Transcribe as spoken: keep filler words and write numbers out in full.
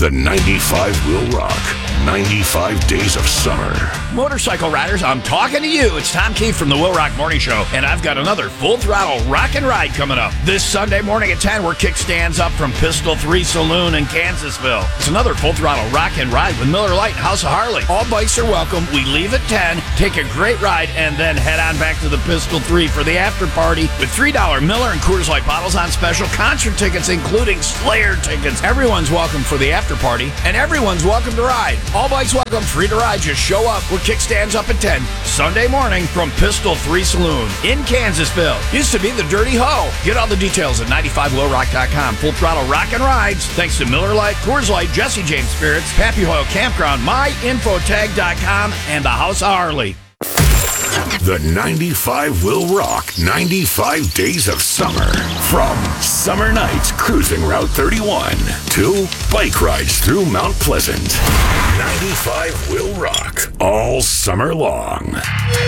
The ninety-five will rock. ninety-five days of summer. Motorcycle riders, I'm talking to you. It's Tom Keefe from the Will Rock Morning Show, and I've got another full throttle rock and ride coming up. This Sunday morning at ten, we're kickstands up from Pistol three Saloon in Kansasville. It's another full throttle rock and ride with Miller Lite and House of Harley. All bikes are welcome. We leave at ten, take a great ride, and then head on back to the Pistol three for the after party with three dollar Miller and Coors Light bottles on special, concert tickets, including Slayer tickets. Everyone's welcome for the after party, and everyone's welcome to ride. All bikes welcome, free to ride. Just show up. We're kickstands up at ten, Sunday morning from Pistol three Saloon in Kansasville. Used to be the Dirty Ho. Get all the details at ninety-five will rock dot com. Full throttle rock and rides. Thanks to Miller Lite, Coors Light, Jesse James Spirits, Pappy Hoyle Campground, my info tag dot com, and the House of Harley. The ninety-five will rock. ninety-five days of summer. From summer nights cruising Route thirty-one to bike rides through Mount Pleasant. ninety-five will rock all summer long.